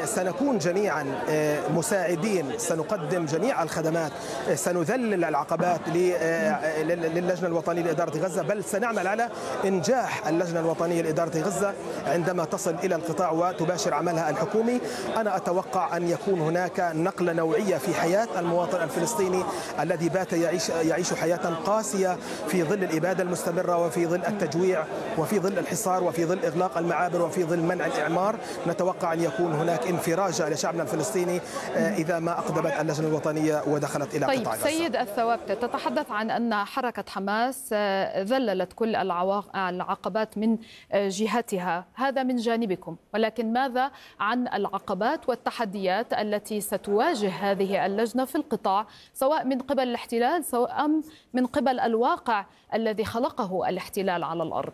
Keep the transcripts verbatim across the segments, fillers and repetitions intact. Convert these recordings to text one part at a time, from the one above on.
سنكون جميعا مساعدين، سنقدم جميع الخدمات، سنذلل العقبات للجنة الوطنية لإدارة غزة، بل سنعمل على إنجاح اللجنة الوطنية لإدارة غزة عندما تصل إلى القطاع وتباشر عملها الحكومي. أنا أتوقع أن يكون هناك نقلة نوعية في حياة المواطن الفلسطيني الذي بات يعيش يعيش حياة قاسية في ظل الإبادة المستمرة وفي ظل التجويع وفي ظل الحصار وفي ظل إغلاق المعابر وفي ظل منع الإعمار. نتوقع أن يكون هناك انفراجة لشعبنا الفلسطيني إذا ما أقدمت اللجنة الوطنية ودخلت إلى طيب قطاع غزة. سيد الثوابت، تتحدث عن أن حركة حماس ذللت كل العقبات من جهتها، هذا من جانبكم، ولكن ماذا عن العقبات والتحديات التي ستواجه هذه اللجنة في القطاع، سواء من قبل الاحتلال سواء من قبل الواقع الذي خلقه الاحتلال على الأرض؟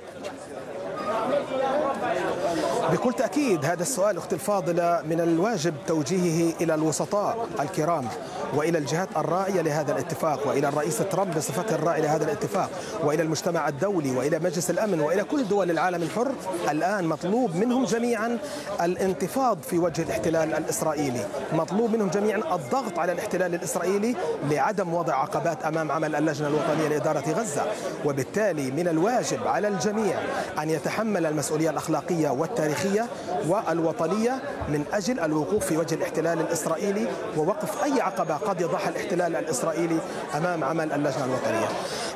بكل تأكيد هذا السؤال أختي الفاضلة من الواجب توجيهه إلى الوسطاء الكرام وإلى الجهات الراعية لهذا الاتفاق وإلى الرئيس ترامب بصفته الراعي لهذا الاتفاق وإلى المجتمع الدولي وإلى مجلس الأمن وإلى كل دول العالم الحر. الآن مطلوب منهم جميعا الانتفاض في وجه الاحتلال الإسرائيلي، مطلوب منهم جميعا الضغط على الاحتلال الإسرائيلي لعدم وضع عقبات أمام عمل اللجنة الوطنية لإدارة غزة. وبالتالي من الواجب على الجميع أن يتحمل المسؤولية الأخلاقية والتاريخية والوطنية من أجل الوقوف في وجه الاحتلال الإسرائيلي ووقف أي عقبة قد يضعها الاحتلال الإسرائيلي أمام عمل اللجنة الوطنية.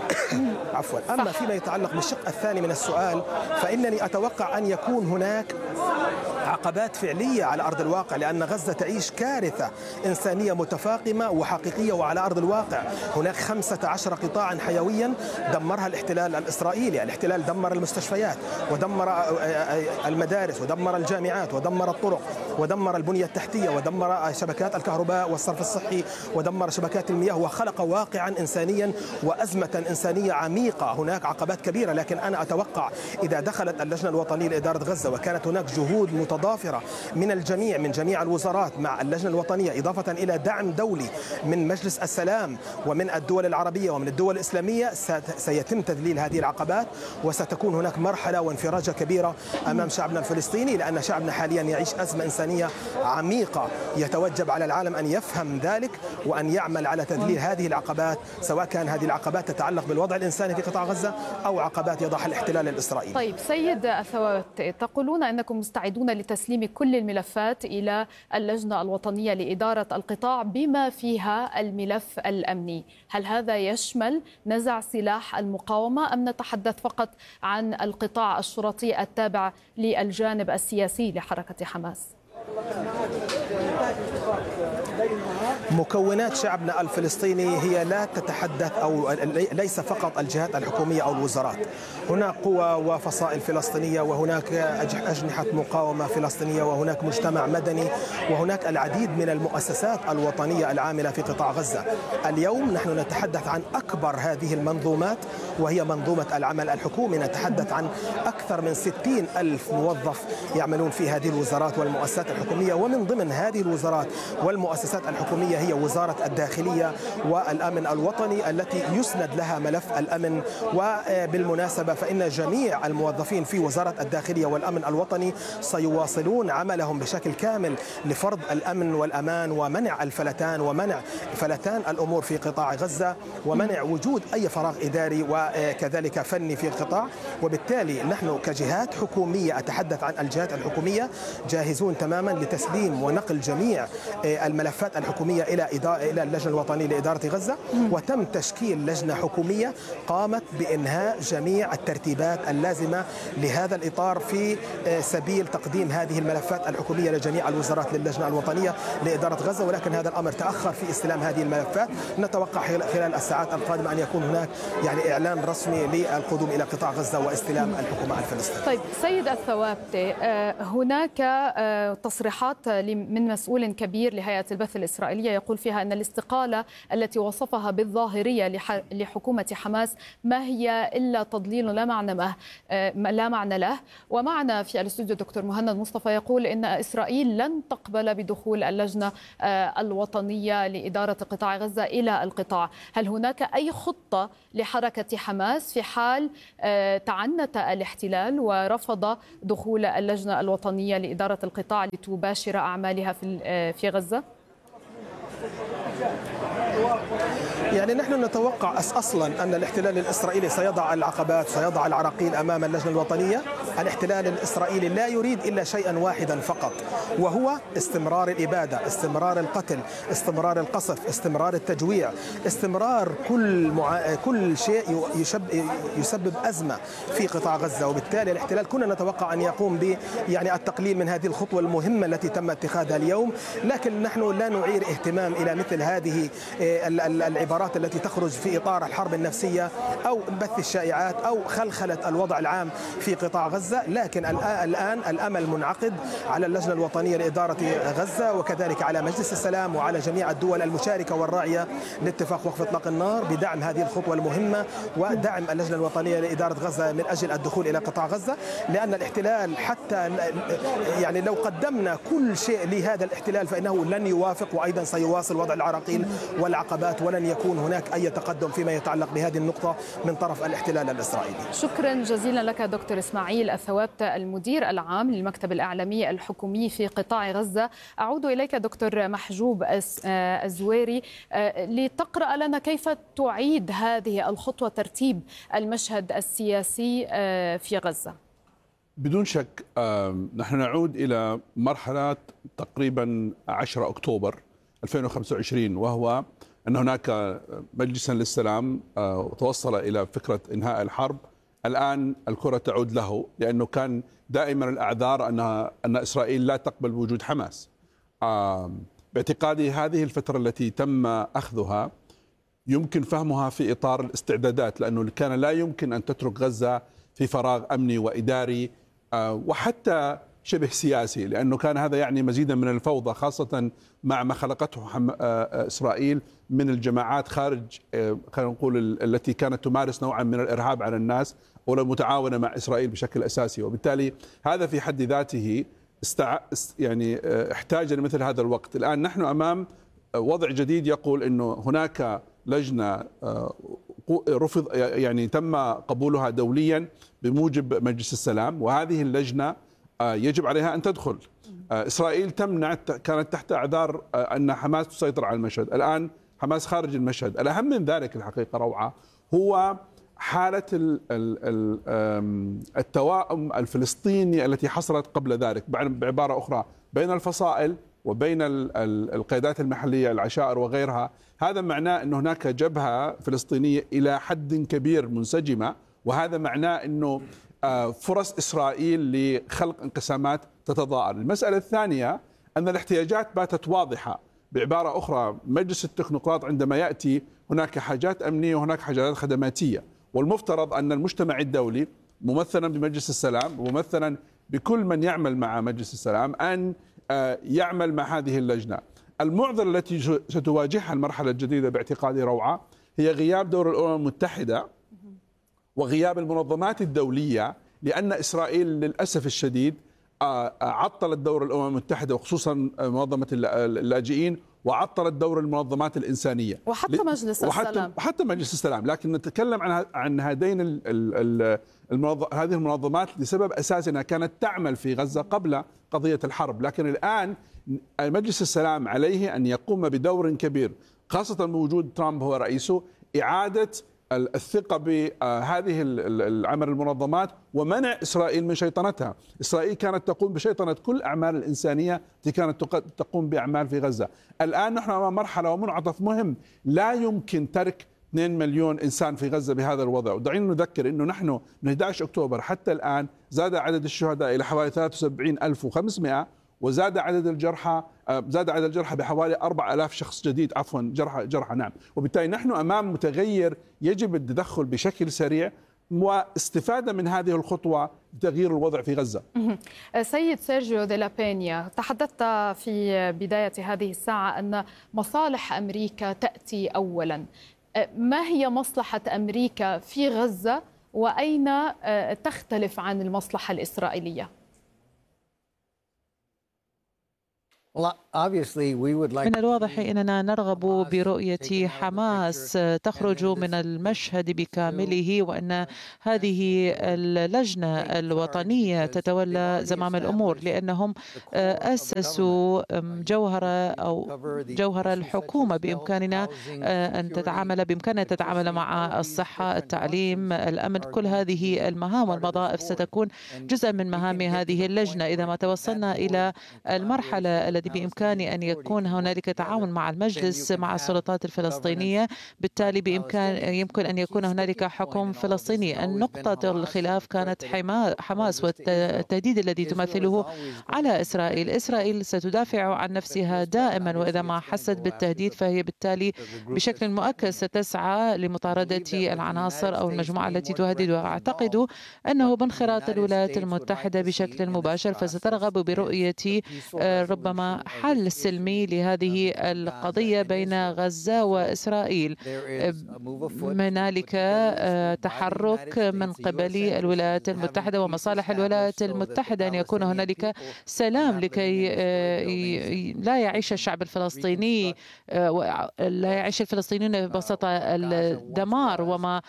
عفوا. أما فيما يتعلق بالشق الثاني من السؤال فإنني أتوقع أن يكون هناك عقبات فعلية على أرض الواقع، لأن غزة تعيش كارثة إنسانية متفاقمة وحقيقية وعلى أرض الواقع. هناك خمسة عشر قطاعا حيويا دمرها الاحتلال الإسرائيلي. الاحتلال دمر المستشفيات ودمر المدارس ودمر الجامعات ودمر الطرق ودمر البنية التحتية ودمر شبكات الكهرباء والصرف الصحي ودمر شبكات المياه وخلق واقعا إنسانيا وأزمة إنسانية عميقة. هناك عقبات كبيرة، لكن أنا أتوقع إذا دخلت اللجنة الوطنية لإدارة غزة وكانت هناك جهود متضافرة من الجميع من جميع الوزارات مع اللجنة الوطنية، إضافة إلى دعم دولي من مجلس السلام ومن الدول العربية ومن الدول الإسلامية، سيتم تذليل هذه العقبات وستكون هناك مرحلة وانفراجة كبيرة أمام شعبنا الفلسطيني، لأن شعبنا حاليا يعيش أزمة إنسانية عميقة. يتوجب على العالم أن يفهم ذلك وأن يعمل على تذليل هذه العقبات، سواء كان هذه العقبات تتعلق بالوضع الإنساني في قطاع غزة أو عقبات يضعها الاحتلال الإسرائيلي. طيب سيد الثوابت، تقولون أنكم مستعدون لتسليم كل الملفات إلى اللجنة الوطنية لإدارة القطاع بما فيها الملف الأمني، هل هذا يشمل نزع سلاح المقاومة أم نتحدث فقط عن القطاع الشرطي التابع للجانب السياسي لحركة حماس؟ مكونات شعبنا الفلسطيني هي لا تتحدث أو ليس فقط الجهات الحكومية أو الوزارات، هناك قوى وفصائل فلسطينية وهناك أجنحة مقاومة فلسطينية وهناك مجتمع مدني وهناك العديد من المؤسسات الوطنية العاملة في قطاع غزة. اليوم نحن نتحدث عن أكبر هذه المنظومات وهي منظومة العمل الحكومي، نتحدث عن أكثر من ستين ألف موظف يعملون في هذه الوزارات والمؤسسات الحكومية، ومن ضمن هذه الوزارات والمؤسسات الحكومية هي وزارة الداخلية والأمن الوطني التي يسند لها ملف الأمن. وبالمناسبة فإن جميع الموظفين في وزارة الداخلية والأمن الوطني سيواصلون عملهم بشكل كامل لفرض الأمن والأمان ومنع الفلتان ومنع فلتان الأمور في قطاع غزة ومنع وجود أي فراغ إداري وكذلك فني في القطاع. وبالتالي نحن كجهات حكومية، أتحدث عن الجهات الحكومية، جاهزون تماما لتسليم ونقل جميع الملفات الحكومية إلى إلى اللجنة الوطنية لإدارة غزة. وتم تشكيل لجنة حكومية قامت بإنهاء جميع الترتيبات اللازمة لهذا الإطار في سبيل تقديم هذه الملفات الحكومية لجميع الوزارات للجنة الوطنية لإدارة غزة، ولكن هذا الأمر تأخر في استلام هذه الملفات. نتوقع خلال الساعات القادمة أن يكون هناك يعني إعلان رسمي للقدوم إلى قطاع غزة واستلام الحكومة الفلسطينية. طيب سيد الثوابت، هناك تصريحات من مسؤول كبير لهيئة البث الإسرائيلية يقول فيها أن الاستقالة التي وصفها بالظاهرية لحكومة حماس ما هي إلا تضليل لا معنى له لا معنى له ومعنا في الاستوديو دكتور مهند مصطفى يقول إن إسرائيل لن تقبل بدخول اللجنة الوطنية لإدارة قطاع غزة إلى القطاع. هل هناك أي خطة لحركة حماس في حال تعنت الاحتلال ورفض دخول اللجنة الوطنية لإدارة القطاع لتباشر أعمالها في في غزة؟ يعني نحن نتوقع أصلا أن الاحتلال الإسرائيلي سيضع العقبات، سيضع العراقيل أمام اللجنة الوطنية. الاحتلال الإسرائيلي لا يريد إلا شيئا واحدا فقط، وهو استمرار الإبادة، استمرار القتل، استمرار القصف، استمرار التجويع، استمرار كل مع... كل شيء يشب... يسبب أزمة في قطاع غزة. وبالتالي الاحتلال كنا نتوقع أن يقوم ب يعني التقليل من هذه الخطوة المهمة التي تم اتخاذها اليوم، لكن نحن لا نعير اهتمام إلى مثل هذه العبارات التي تخرج في إطار الحرب النفسية أو بث الشائعات أو خلخلة الوضع العام في قطاع غزة. لكن الآن الأمل منعقد على اللجنة الوطنية لإدارة غزة، وكذلك على مجلس السلام وعلى جميع الدول المشاركة والراعية لاتفاق وقف إطلاق النار بدعم هذه الخطوة المهمة ودعم اللجنة الوطنية لإدارة غزة من أجل الدخول إلى قطاع غزة. لأن الاحتلال حتى يعني لو قدمنا كل شيء لهذا الاحتلال فإنه لن يوافق، وأيضا سيواصل وضع العراقيل والعقبات، ولن يكون هناك أي تقدم فيما يتعلق بهذه النقطة من طرف الاحتلال الإسرائيلي. شكرا جزيلا لك دكتور إسماعيل الثوابت، المدير العام للمكتب الإعلامي الحكومي في قطاع غزة. أعود إليك دكتور محجوب الزويري لتقرأ لنا كيف تعيد هذه الخطوة ترتيب المشهد السياسي في غزة. بدون شك نحن نعود إلى مرحلة تقريبا عشرة أكتوبر ألفين وخمسة وعشرين، وهو أن هناك مجلسا للسلام توصل إلى فكرة إنهاء الحرب. الآن الكرة تعود له، لأنه كان دائما الأعذار أن أن إسرائيل لا تقبل بوجود حماس. باعتقادي هذه الفترة التي تم أخذها يمكن فهمها في إطار الاستعدادات، لأنه كان لا يمكن أن تترك غزة في فراغ أمني وإداري وحتى شبه سياسي، لأنه كان هذا يعني مزيدا من الفوضى، خاصة مع ما خلقته إسرائيل من الجماعات خارج خلينا نقول التي كانت تمارس نوعا من الإرهاب على الناس ولا متعاونة مع إسرائيل بشكل أساسي. وبالتالي هذا في حد ذاته استع... يعني احتاج لمثل هذا الوقت. الآن نحن أمام وضع جديد يقول أنه هناك لجنة رفض يعني تم قبولها دوليا بموجب مجلس السلام، وهذه اللجنة يجب عليها أن تدخل. إسرائيل تمنع، كانت تحت أعذار أن حماس تسيطر على المشهد. الآن حماس خارج المشهد. الأهم من ذلك الحقيقة روعة هو حالة التوائم الفلسطيني التي حصلت قبل ذلك، بعبارة أخرى بين الفصائل وبين القيادات المحلية العشائر وغيرها. هذا معناه أن هناك جبهة فلسطينية إلى حد كبير منسجمة، وهذا معناه أنه فرص إسرائيل لخلق انقسامات تتضاءل. المسألة الثانية أن الاحتياجات باتت واضحة. بعبارة أخرى مجلس التكنوقراط عندما يأتي هناك حاجات أمنية وهناك حاجات خدماتية، والمفترض أن المجتمع الدولي ممثلا بمجلس السلام وممثلا بكل من يعمل مع مجلس السلام أن يعمل مع هذه اللجنة. المعضلة التي ستواجهها المرحلة الجديدة باعتقادي روعة هي غياب دور الأمم المتحدة وغياب المنظمات الدولية، لأن إسرائيل للأسف الشديد عطلت دور الأمم المتحدة وخصوصا منظمة اللاجئين، وعطلت دور المنظمات الإنسانية وحتى مجلس وحتى السلام وحتى مجلس السلام. لكن نتكلم عن عن هذين المنظ... هذه المنظمات لسبب أساسي أنها كانت تعمل في غزة قبل قضية الحرب، لكن الآن مجلس السلام عليه أن يقوم بدور كبير، خاصة بوجود ترامب هو رئيسه، إعادة الثقة بهذه العمل المنظمات ومنع إسرائيل من شيطنتها. إسرائيل كانت تقوم بشيطنة كل الأعمال الإنسانية التي كانت تقوم بأعمال في غزة. الآن نحن أمام مرحلة ومنعطف مهم، لا يمكن ترك اثنين مليون إنسان في غزة بهذا الوضع. ودعينا نذكر أنه نحن من أحد عشر أكتوبر حتى الآن زاد عدد الشهداء إلى حوالي ثلاثة وسبعين ألف وخمسمائة، وزاد عدد الجرحى زاد عدد الجرحى بحوالي أربعة آلاف شخص جديد، عفوا جرحى جرحى نعم. وبالتالي نحن أمام متغير يجب التدخل بشكل سريع واستفادة من هذه الخطوة لتغيير الوضع في غزة. سيد سيرجيو دي لا بينيا، تحدثت في بداية هذه الساعة أن مصالح أمريكا تأتي أولا. ما هي مصلحة أمريكا في غزة وأين تختلف عن المصلحة الإسرائيلية؟ من الواضح أننا نرغب برؤية حماس تخرج من المشهد بكامله، وأن هذه اللجنة الوطنية تتولى زمام الأمور، لأنهم أسسوا جوهر أو جوهر الحكومة. بإمكاننا أن تتعامل بإمكاننا تتعامل مع الصحة، التعليم، الأمن، كل هذه المهام والوظائف ستكون جزءا من مهام هذه اللجنة. إذا ما توصلنا إلى المرحلة التي بإمكان أن يكون هنالك تعاون مع المجلس مع السلطات الفلسطينية، بالتالي بإمكان يمكن أن يكون هنالك حكم فلسطيني. النقطة الخلاف كانت حماس والتهديد الذي تمثله على إسرائيل. إسرائيل ستدافع عن نفسها دائما، وإذا ما حست بالتهديد فهي بالتالي بشكل مؤكد ستسعى لمطاردة العناصر أو المجموعة التي تهددها. أعتقد أنه بانخراط الولايات المتحدة بشكل مباشر فسترغب برؤية ربما حل سلمي لهذه القضية بين غزة وإسرائيل. هنالك تحرك من قبل الولايات المتحدة ومصالح الولايات المتحدة أن يكون هنالك سلام لكي لا يعيش الشعب الفلسطيني لا يعيش الفلسطينيون ببساطة الدمار، وما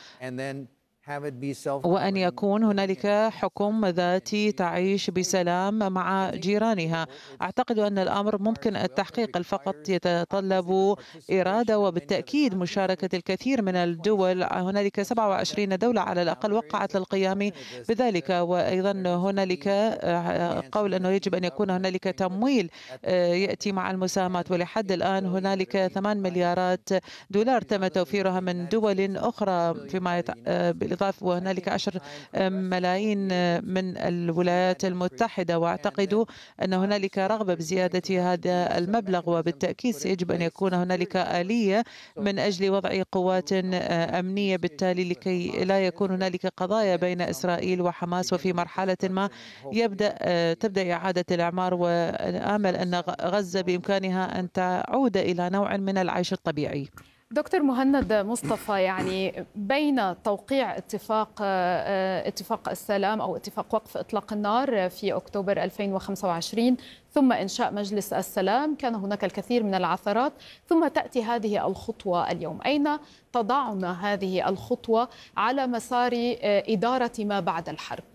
وأن يكون هنالك حكم ذاتي تعيش بسلام مع جيرانها. أعتقد أن الأمر ممكن التحقيق، فقط يتطلب إرادة وبالتأكيد مشاركة الكثير من الدول. هنالك سبعة وعشرين دولة على الأقل وقعت للقيام بذلك، وأيضا هنالك قول أنه يجب أن يكون هنالك تمويل يأتي مع المساهمات، ولحد الآن هنالك ثمان مليارات دولار تم توفيرها من دول أخرى فيما يت... بالإضافة وهنالك عشر ملايين من الولايات المتحدة. وأعتقد أن هنالك رغبة بزيادة هذا المبلغ، وبالتأكيد سيجب أن يكون هنالك آلية من أجل وضع قوات أمنية بالتالي لكي لا يكون هنالك قضايا بين إسرائيل وحماس، وفي مرحلة ما يبدأ تبدأ إعادة الإعمار، وآمل أن غزة بإمكانها أن تعود إلى نوع من العيش الطبيعي. دكتور مهند مصطفى، يعني بين توقيع اتفاق اتفاق السلام أو اتفاق وقف إطلاق النار في أكتوبر ألفين وخمسة وعشرين ثم إنشاء مجلس السلام كان هناك الكثير من العثرات، ثم تأتي هذه الخطوة اليوم. أين تضعنا هذه الخطوة على مسار إدارة ما بعد الحرب؟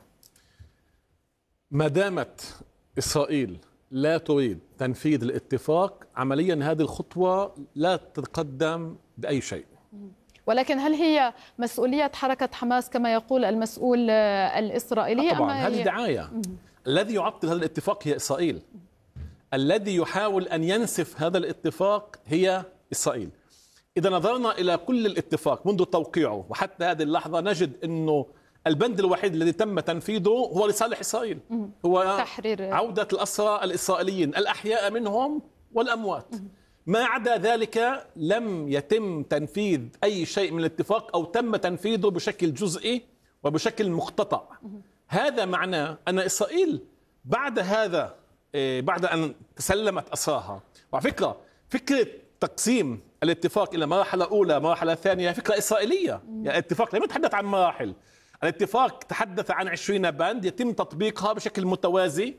ما دامت إسرائيل لا تريد تنفيذ الاتفاق، عمليا هذه الخطوة لا تتقدم بأي شيء. ولكن هل هي مسؤولية حركة حماس كما يقول المسؤول الإسرائيلي؟ طبعا هذه دعاية. الذي يعطل هذا الاتفاق هي إسرائيل. الذي يحاول أن ينسف هذا الاتفاق هي إسرائيل. إذا نظرنا إلى كل الاتفاق منذ توقيعه وحتى هذه اللحظة نجد أنه البند الوحيد الذي تم تنفيذه هو لصالح إسرائيل، هو تحرير عودة الأسرى الإسرائيليين الأحياء منهم والأموات. ما عدا ذلك لم يتم تنفيذ أي شيء من الاتفاق أو تم تنفيذه بشكل جزئي وبشكل مقتطع. هذا معناه أن إسرائيل بعد هذا بعد أن تسلمت أسراها، وعلى فكرة فكرة تقسيم الاتفاق إلى مرحلة أولى مرحلة ثانية فكرة إسرائيلية. يعني الاتفاق لم يتحدث عن مراحل، الاتفاق تحدث عن عشرين بند يتم تطبيقها بشكل متوازي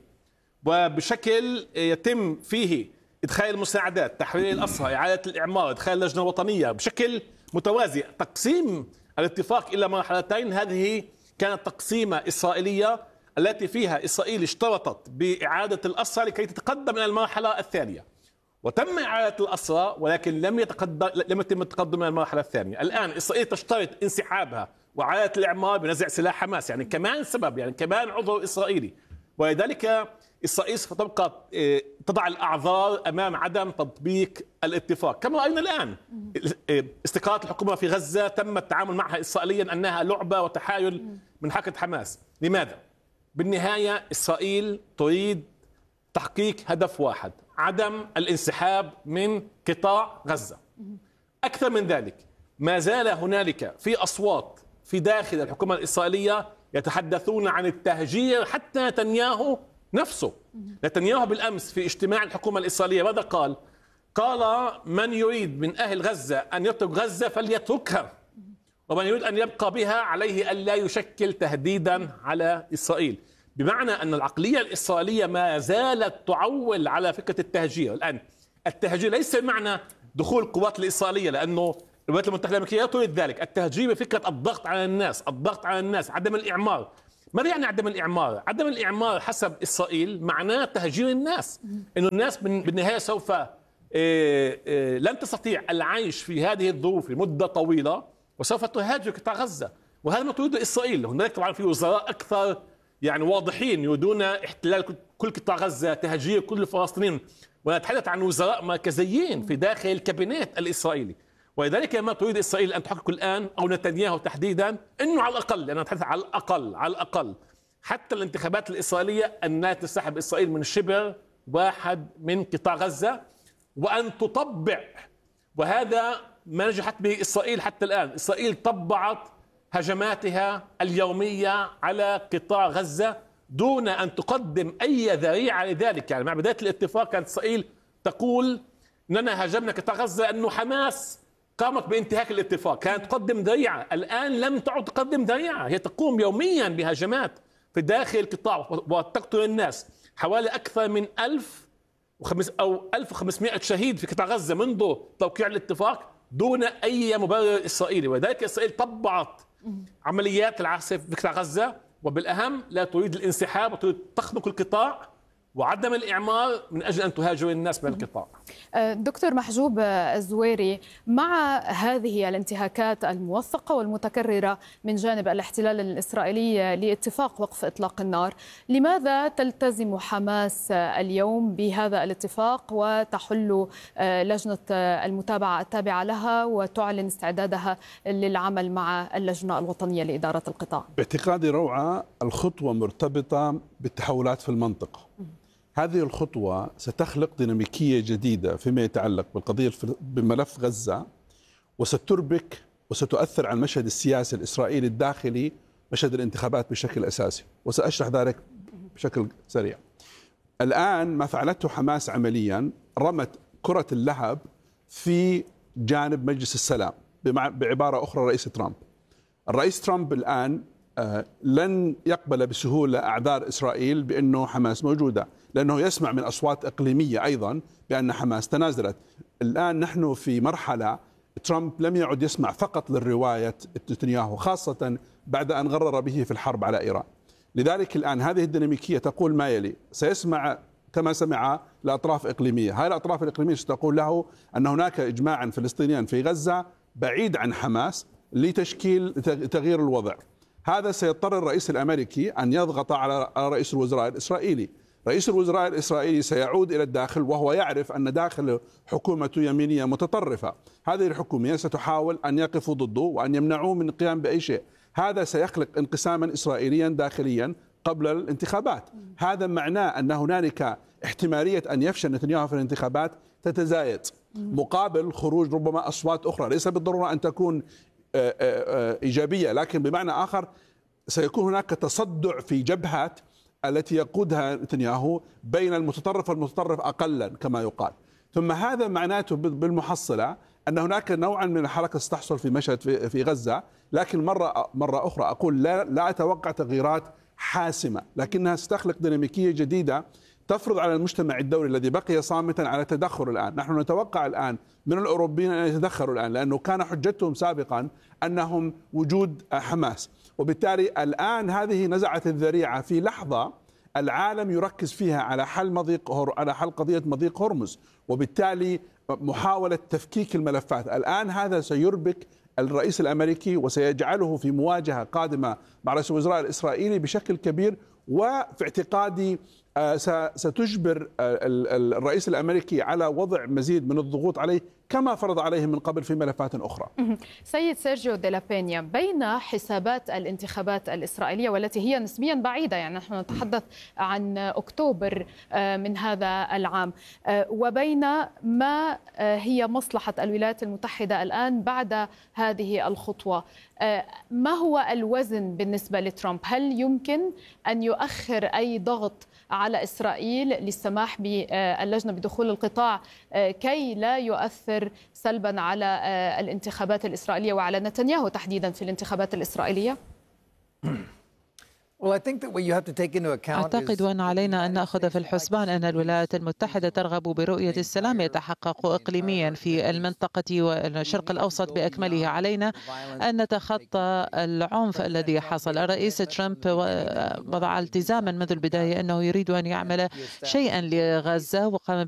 وبشكل يتم فيه إدخال المساعدات، تحرير الأسرى، إعادة الإعمار، إدخال اللجنة الوطنية بشكل متوازي. تقسيم الاتفاق إلى مرحلتين هذه كانت تقسيمة إسرائيلية التي فيها إسرائيل اشترطت بإعادة الأسرى لكي تتقدم إلى المرحلة الثانية، وتم إعادة الأسرى ولكن لم يتقدم لم يتم التقدم إلى المرحلة الثانية. الآن إسرائيل تشترط انسحابها وعادة الإعمار بنزع سلاح حماس، يعني كمان سبب، يعني كمان عذر إسرائيلي. ولذلك إسرائيل ستبقى تضع الأعذار أمام عدم تطبيق الاتفاق. كما رأينا الآن استقالة الحكومة في غزة تم التعامل معها إسرائيليا أنها لعبة وتحايل من حركة حماس. لماذا؟ بالنهاية إسرائيل تريد تحقيق هدف واحد، عدم الانسحاب من قطاع غزة. أكثر من ذلك، ما زال هنالك في أصوات في داخل الحكومة الإسرائيلية يتحدثون عن التهجير حتى نتنياهو نفسه. نتنياهو بالأمس في اجتماع الحكومة الإسرائيلية ماذا قال؟ قال من يريد من أهل غزة أن يترك غزة فليتركها، ومن يريد أن يبقى بها عليه أن لا يشكل تهديدا على إسرائيل. بمعنى أن العقلية الإسرائيلية ما زالت تعول على فكرة التهجير. الآن التهجير ليس بمعنى دخول القوات الإسرائيلية، لأنه الولايات المتحدة الأمريكية لا تريد ذلك. التهجير بفكرة الضغط على الناس، الضغط على الناس، عدم الإعمار. ماذا يعني عدم الإعمار؟ عدم الإعمار حسب إسرائيل معناه تهجير الناس، إنه الناس بالنهاية سوف لن تستطيع العيش في هذه الظروف لمدة طويلة وسوف تهاجر قطاع غزة، وهذا ما تريده إسرائيل. هناك طبعا في وزراء أكثر يعني واضحين يريدون احتلال كل قطاع غزة، تهجير كل الفلسطينيين، ونتحدث عن وزراء مركزيين في داخل الكابينت الإسرائيلي. ولذلك ما تريد إسرائيل أن تحقق الآن أو نتنياهو تحديدا أنه على الأقل، لأن نتحدث على الأقل على الأقل حتى الانتخابات الإسرائيلية أن تسحب إسرائيل من شبر واحد من قطاع غزة وأن تطبع، وهذا ما نجحت به إسرائيل حتى الآن. إسرائيل طبعت هجماتها اليومية على قطاع غزة دون أن تقدم أي ذريعة لذلك. يعني مع بداية الاتفاق كانت إسرائيل تقول أننا هاجمنا قطاع غزة لأنه حماس قامت بانتهاك الاتفاق، كانت تقدم ذريعة. الآن لم تعد تقدم ذريعة، هي تقوم يوميا بهجمات في داخل القطاع وتقتل الناس. حوالي أكثر من ألف أو ألف وخمسمائة شهيد في قطاع غزة منذ توقيع الاتفاق دون أي مبرر إسرائيلي. ولذلك إسرائيل طبعت عمليات العاصفة في قطاع غزة، وبالأهم لا تريد الانسحاب وتريد تخنق القطاع وعدم الإعمار من أجل أن تهاجر الناس من القطاع. دكتور محجوب الزويري، مع هذه الانتهاكات الموثقة والمتكررة من جانب الاحتلال الإسرائيلي لاتفاق وقف إطلاق النار، لماذا تلتزم حماس اليوم بهذا الاتفاق وتحل لجنة المتابعة التابعة لها وتعلن استعدادها للعمل مع اللجنة الوطنية لإدارة القطاع؟ باعتقادي روعة الخطوة مرتبطة بالتحولات في المنطقة. هذه الخطوة ستخلق ديناميكية جديدة فيما يتعلق بالقضية بملف غزة، وستربك وستؤثر على المشهد السياسي الإسرائيلي الداخلي، مشهد الانتخابات بشكل أساسي، وسأشرح ذلك بشكل سريع. الآن ما فعلته حماس عمليا رمت كرة اللهب في جانب مجلس السلام، بعبارة أخرى رئيس ترامب. الرئيس ترامب الآن لن يقبل بسهولة أعذار إسرائيل بأنه حماس موجودة، لأنه يسمع من أصوات إقليمية أيضا بأن حماس تنازلت. الآن نحن في مرحلة ترامب لم يعد يسمع فقط للرواية نتنياهو، خاصة بعد أن غرر به في الحرب على إيران. لذلك الآن هذه الديناميكية تقول ما يلي: سيسمع كما سمع لأطراف إقليمية، هذه الأطراف الإقليمية ستقول له أن هناك إجماعا فلسطينيا في غزة بعيد عن حماس لتشكيل تغيير الوضع. هذا سيضطر الرئيس الأمريكي أن يضغط على رئيس الوزراء الإسرائيلي. رئيس الوزراء الإسرائيلي سيعود إلى الداخل وهو يعرف أن داخل حكومته يمينية متطرفة. هذه الحكومة ستحاول أن يقفوا ضده وأن يمنعوه من القيام بأي شيء. هذا سيخلق انقساما إسرائيليا داخليا قبل الانتخابات. هذا معناه أن هنالك احتمالية أن يفشل نتنياهو في الانتخابات تتزايد مقابل خروج ربما أصوات أخرى، ليس بالضرورة أن تكون إيجابية، لكن بمعنى آخر سيكون هناك تصدع في جبهات التي يقودها نتنياهو بين المتطرف والمتطرف أقلا كما يقال. ثم هذا معناته بالمحصلة أن هناك نوعا من الحركة ستحصل في مشهد في, في غزة، لكن مرة مرة أخرى أقول لا, لا أتوقع تغييرات حاسمة، لكنها ستخلق ديناميكية جديدة تفرض على المجتمع الدولي الذي بقي صامتا على تدخل الآن. نحن نتوقع الآن من الأوروبيين أن يتدخلوا الآن، لأنه كان حجتهم سابقا أنهم وجود حماس، وبالتالي الآن هذه نزعت الذريعة في لحظة العالم يركز فيها على حل مضيق على حل قضية مضيق هرمز، وبالتالي محاولة تفكيك الملفات. الآن هذا سيربك الرئيس الأمريكي وسيجعله في مواجهة قادمة مع رئيس الوزراء الإسرائيلي بشكل كبير، وفي اعتقادي ستجبر الرئيس الأمريكي على وضع مزيد من الضغوط عليه كما فرض عليه من قبل في ملفات أخرى. سيد سيرجيو دي لا بينيا، بين حسابات الانتخابات الإسرائيلية والتي هي نسبيا بعيدة، يعني نحن نتحدث عن أكتوبر من هذا العام، وبين ما هي مصلحة الولايات المتحدة الآن بعد هذه الخطوة، ما هو الوزن بالنسبة لترامب؟ هل يمكن أن يؤخر أي ضغط على إسرائيل للسماح باللجنة بدخول القطاع كي لا يؤثر سلبا على الانتخابات الإسرائيلية وعلى نتنياهو تحديدا في الانتخابات الإسرائيلية؟ أعتقد أن علينا أن نأخذ في الحسبان أن الولايات المتحدة ترغب برؤية السلام يتحقق إقليميا في المنطقة والشرق الأوسط بأكمله. علينا أن نتخطى العنف الذي حصل. الرئيس ترامب وضع التزاما منذ البداية أنه يريد أن يعمل شيئا لغزة، وقام